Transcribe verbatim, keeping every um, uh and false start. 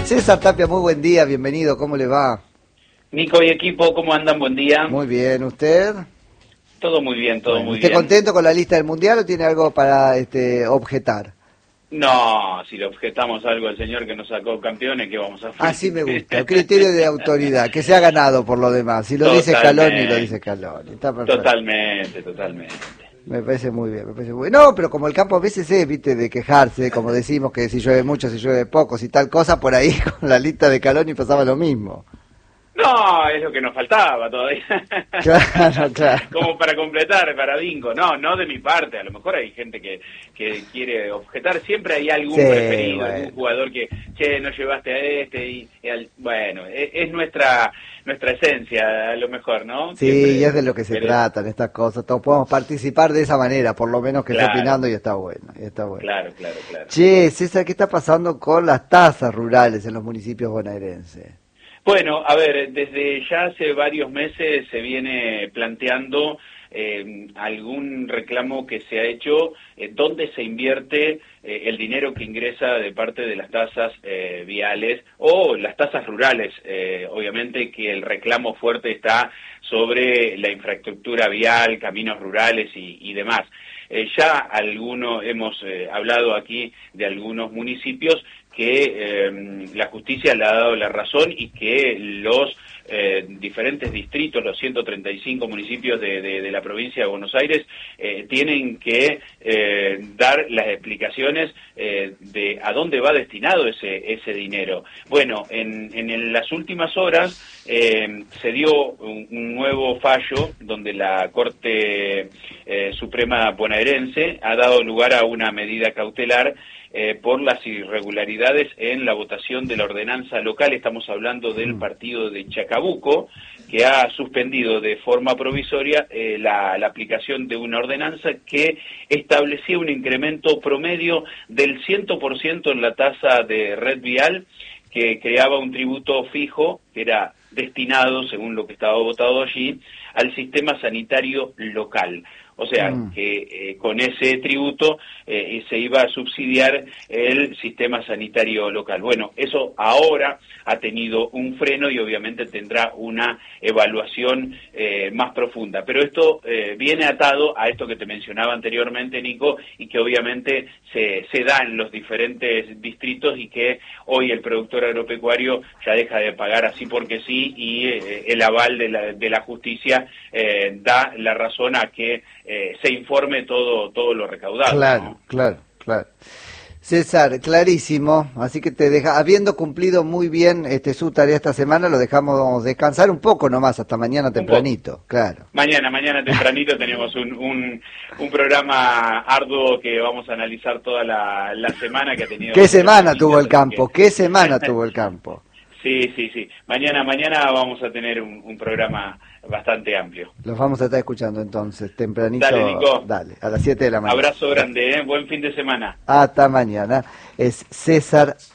César Tapia, muy buen día, bienvenido, ¿cómo le va? Nico y equipo, ¿cómo andan? Buen día. Muy bien, ¿usted? Todo muy bien, todo Bueno, muy ¿usted bien. contento con la lista del Mundial o tiene algo para este objetar? No, si le objetamos algo al señor que nos sacó campeones, ¿qué vamos a hacer? Así me gusta, el criterio de autoridad, que se ha ganado por lo demás. Si lo dice Scaloni, lo dice Scaloni. Está perfecto. Totalmente, totalmente. Me parece muy bien, me parece muy bien. No, pero como el campo a veces es, viste, de quejarse, como decimos que si llueve mucho, si llueve poco, si tal cosa, por ahí con la lista de Scaloni pasaba lo mismo. No, es lo que nos faltaba todavía. Claro, claro. Como para completar, para bingo. No, no de mi parte. A lo mejor hay gente que, que quiere objetar. Siempre hay algún Sí, preferido, bueno. algún jugador que, che, no llevaste a este. y, y al, Bueno, es, es nuestra nuestra esencia, a lo mejor, ¿no? Sí, Siempre, y es de lo que se pero- tratan estas cosas. Todos podemos participar de esa manera, por lo menos que esté Claro. opinando y está bueno, y está bueno. Claro, claro, claro. Che, César, ¿qué está pasando con las tasas rurales en los municipios bonaerenses? Bueno, a ver, desde ya hace varios meses se viene planteando eh, algún reclamo que se ha hecho, eh, dónde se invierte eh, el dinero que ingresa de parte de las tasas eh, viales o las tasas rurales, eh, obviamente que el reclamo fuerte está sobre la infraestructura vial, caminos rurales y, y demás. Eh, ya algunos hemos eh, hablado aquí de algunos municipios que eh, la justicia le ha dado la razón y que los eh, diferentes distritos, los ciento treinta y cinco municipios de, de, de la provincia de Buenos Aires, eh, tienen que eh, dar las explicaciones eh, de a dónde va destinado ese, ese dinero. Bueno, en, en las últimas horas eh, se dio un, un nuevo fallo donde la Corte eh, Suprema bonaerense ha dado lugar a una medida cautelar Eh, por las irregularidades en la votación de la ordenanza local. Estamos hablando del partido de Chacabuco, que ha suspendido de forma provisoria eh, la, la aplicación de una ordenanza que establecía un incremento promedio del cien por ciento en la tasa de red vial, que creaba un tributo fijo que era destinado, según lo que estaba votado allí, al sistema sanitario local. O sea, mm. que eh, con ese tributo eh, se iba a subsidiar el sistema sanitario local. Bueno, eso ahora ha tenido un freno y obviamente tendrá una evaluación eh, más profunda. Pero esto eh, viene atado a esto que te mencionaba anteriormente, Nico, y que obviamente se, se da en los diferentes distritos y que hoy el productor agropecuario ya deja de pagar así porque sí y eh, el aval de la, de la justicia eh, da la razón a que Eh, se informe todo todo lo recaudado. Claro, ¿no? claro, claro. César, clarísimo, así que te deja, habiendo cumplido muy bien este su tarea esta semana, lo dejamos descansar un poco nomás, hasta mañana tempranito, claro. Mañana, mañana tempranito tenemos un, un, un programa arduo que vamos a analizar toda la, la semana que ha tenido. ¿Qué semana tuvo el campo? ¿Qué semana tuvo el campo? Sí, sí, sí. Mañana, mañana vamos a tener un, un programa bastante amplio. Los vamos a estar escuchando entonces, tempranito. Dale, Nico. Dale, a las siete de la mañana. Abrazo grande, ¿eh? Buen fin de semana. Hasta mañana. Es César